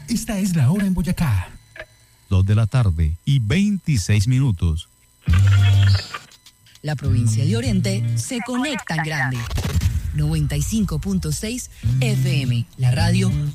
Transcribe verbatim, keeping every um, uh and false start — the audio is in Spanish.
Esta es la hora en Boyacá. Dos de la tarde y veintiséis minutos. La provincia de Oriente se conecta en grande. noventa y cinco punto seis F M, la radio